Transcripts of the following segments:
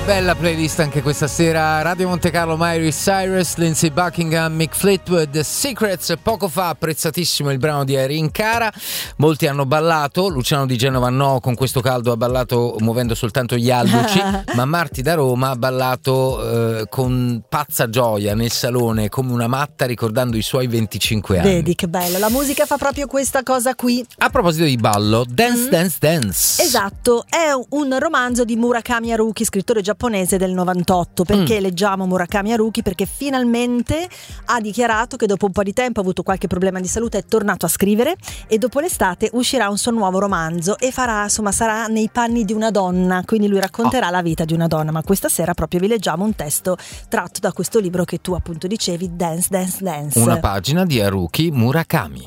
Bella playlist anche questa sera. Radio Monte Carlo, Miley Cyrus, Lindsey Buckingham, Mick Fleetwood, Secrets. Poco fa apprezzatissimo il brano di Irene Cara. Molti hanno ballato, Luciano di Genova no, con questo caldo ha ballato muovendo soltanto gli alluci, ma Marti da Roma ha ballato con pazza gioia nel salone come una matta, ricordando i suoi 25 anni. Vedi che bello, la musica fa proprio questa cosa qui. A proposito di ballo, Dance Dance Dance. Esatto, è un romanzo di Murakami Haruki, scrittore giapponese del 98. Perché leggiamo Murakami Haruki? Perché finalmente ha dichiarato che dopo un po' di tempo ha avuto qualche problema di salute, è tornato a scrivere e dopo l'estate uscirà un suo nuovo romanzo e farà, insomma, sarà nei panni di una donna, quindi lui racconterà la vita di una donna. Ma questa sera proprio vi leggiamo un testo tratto da questo libro che tu appunto dicevi, Dance Dance Dance. Una pagina di Haruki Murakami.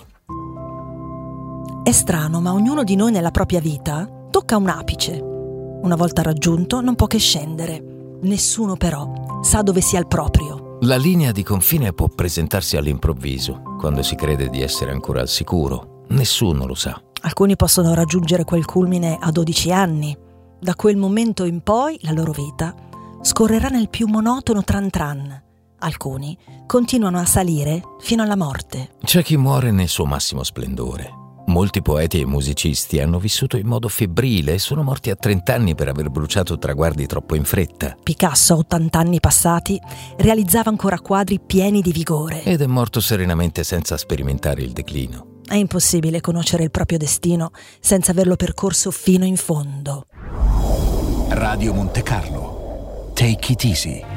È strano, ma ognuno di noi nella propria vita tocca un apice. Una volta raggiunto non può che scendere. Nessuno però sa dove sia il proprio. La linea di confine può presentarsi all'improvviso, quando si crede di essere ancora al sicuro. Nessuno lo sa. Alcuni possono raggiungere quel culmine a 12 anni. Da quel momento in poi la loro vita scorrerà nel più monotono tran tran. Alcuni continuano a salire fino alla morte. C'è chi muore nel suo massimo splendore. Molti poeti e musicisti hanno vissuto in modo febbrile e sono morti a 30 anni per aver bruciato traguardi troppo in fretta. Picasso, a 80 anni passati, realizzava ancora quadri pieni di vigore. Ed è morto serenamente senza sperimentare il declino. È impossibile conoscere il proprio destino senza averlo percorso fino in fondo. Radio Monte Carlo. Take it easy.